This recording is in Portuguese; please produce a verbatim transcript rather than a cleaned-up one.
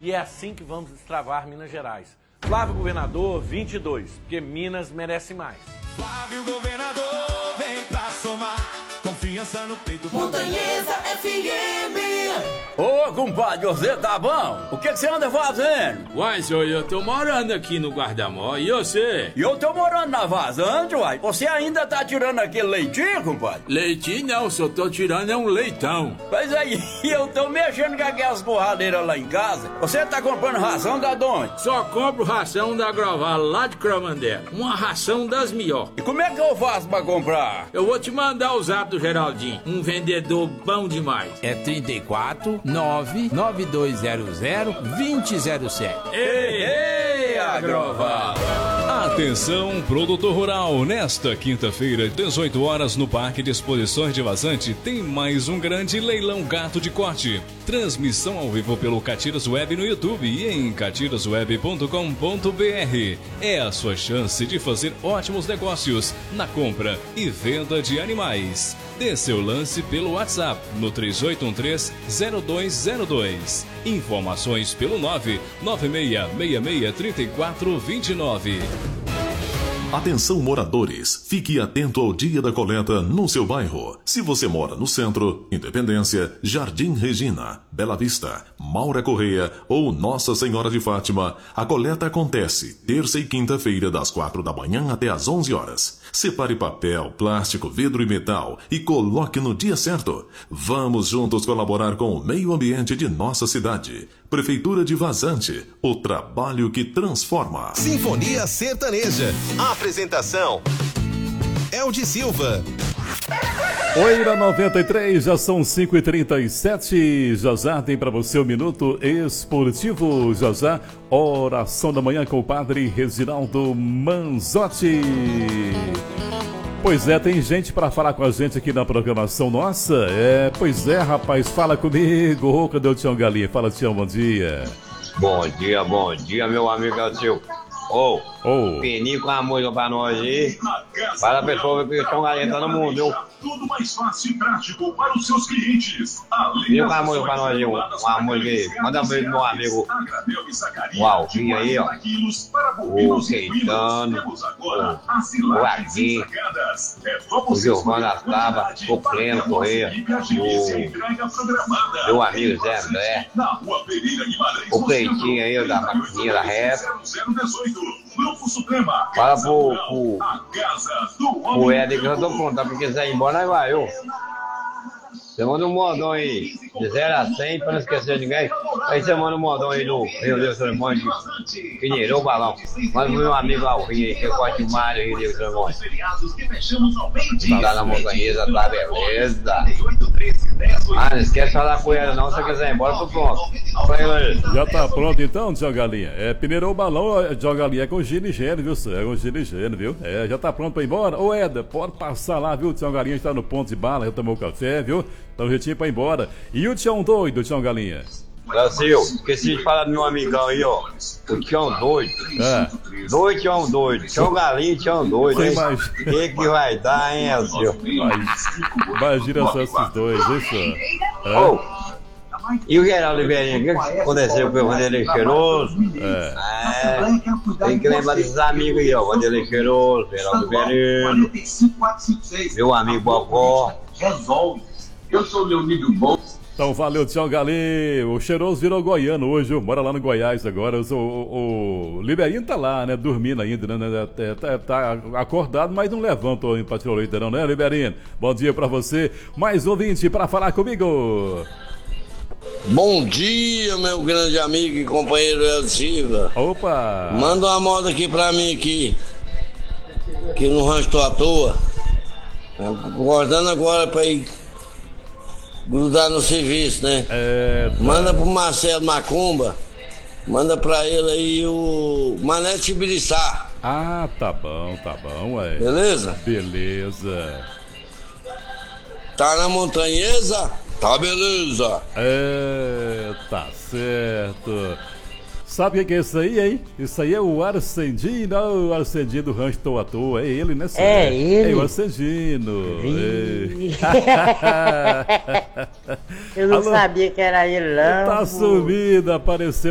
E é assim que vamos destravar Minas Gerais. Flávio Governador vinte e dois, porque Minas merece mais. Flávio Governador, vem pra somar. Confiança no peito. Montanhesa F M. Ô, compadre, você tá bom? O que você anda fazendo? Uai, senhor, eu tô morando aqui no Guarda-Mó, e você? E eu tô morando na vazante, uai. Você ainda tá tirando aquele leitinho, compadre? Leitinho não, só tô tirando é um leitão. Pois aí, eu tô mexendo com aquelas borradeiras lá em casa. Você tá comprando ração da onde? Só compro ração da Grovala, lá de Cromandela. Uma ração das melhores. E como é que eu faço pra comprar? Eu vou te mandar o zap do Geraldinho, um vendedor bom demais. É trinta e quatro, nove nove dois zero zero, dois zero zero sete. Ei, ei, Agroval! Atenção, produtor rural, nesta quinta-feira, dezoito horas, no Parque de Exposições de Vazante, tem mais um grande leilão gato de corte. Transmissão ao vivo pelo Catiras Web no YouTube e em catiras web ponto com ponto b r. É a sua chance de fazer ótimos negócios na compra e venda de animais. Dê seu lance pelo WhatsApp no três oito um três, zero dois zero dois. Informações pelo nove nove seis seis seis três quatro dois nove. Atenção, moradores, fique atento ao dia da coleta no seu bairro. Se você mora no centro, Independência, Jardim Regina, Bela Vista, Maura Correia ou Nossa Senhora de Fátima, a coleta acontece terça e quinta-feira das quatro da manhã até às onze horas. Separe papel, plástico, vidro e metal e coloque no dia certo. Vamos juntos colaborar com o meio ambiente de nossa cidade. Prefeitura de Vazante, o trabalho que transforma. Sinfonia Sertaneja. Apresentação: Eldi Silva. Oi, na noventa e três, já são cinco e trinta e sete. Já já tem para você o Minuto Esportivo. Já já, oração da manhã com o padre Reginaldo Manzotti. Pois é, tem gente para falar com a gente aqui na programação nossa. É, pois é, rapaz, fala comigo. Ô, cadê o Tião Galinha? Fala, Tião, bom dia. Bom dia, bom dia, meu amigo Elcio. Ô, oh, peninho com a música pra nós aí. Para a pessoa que o Tião Galinha tá no mundo, viu? Tudo mais fácil e prático para os seus clientes. Viu com a música pra nós aí, uma música aí. Manda um beijo pro meu amigo. O Alvinho aí, ó. O Keitano. O Agui. O Giovanni Astaba. O Pleno Correia. O meu amigo Zé André. O Cleitinho aí, da maquininha da reta. Fala pro, pro, pro Éder que eu tô pronto, tá? Porque se quiser ir embora, nós vai, viu? Você manda um modão aí, de zero a cem, pra não esquecer de ninguém. Aí você manda um modão aí do Rio Deus Solimões, de Pinheiro, o balão. Manda pro meu amigo Alvinho aí, que eu gosto demais do Rio Deus Solimões. Tá na montanhesa, tá beleza. Ah, não esquece de falar com ela não, se você quiser ir embora, tô pronto. Já tá pronto então, Tião Galinha? É, Pinheiro o balão, Tião Galinha é com gelo e gelo, viu? É com gelo e gelo, viu? É, já tá pronto pra ir embora? Ô, Éder, pode passar lá, viu? Tião Galinha está no ponto de bala, já tomou café, viu? Então já tinha pra ir embora. E o Tião doido, Tião Galinha? Brasil, esqueci de falar do meu amigão aí, ó. O Tião doido. É. Doido, Tião doido. Tião Galinha, Tião doido. Hein? O que que vai dar, hein, Elcio? Imagina só esses dois, isso. É. Oh, e o Geraldo Liberinho, o que aconteceu com o Vanderlei Cheiroso? É. É. Tem que lembrar desses amigos aí, ó. Vanderlei Cheiroso, Geraldo Liberinho. Meu amigo Bocó. Resolve. Eu sou o Leonídio Bom. Então valeu, Tião Galinha. O Cheiroso virou goiano hoje, mora lá no Goiás agora. O, o, o Liberinho tá lá, né? Dormindo ainda, né? Tá, tá acordado, mas não levanta indo pra tirar o leite, não, né, Liberinho? Bom dia pra você. Mais um ouvinte pra falar comigo. Bom dia, meu grande amigo e companheiro El Silva. Opa! Manda uma moda aqui pra mim aqui. Que no rancho tô à toa. Acordando agora pra ir grudar no serviço, né? É, tá. Manda pro Marcelo Macumba. Manda pra ele aí o Mané Tibiriçá. Ah, tá bom, tá bom, ué. Beleza? Beleza. Tá na montanhesa? Tá beleza. É, tá certo. Sabe o que é isso aí, hein? Isso aí é o Arcendino, o Arcendino do Rancho Tô à Toa. É ele, né, senhor? É ele. É o Arcendino. Eu não Alô? sabia que era ele, não. Tá sumido, apareceu.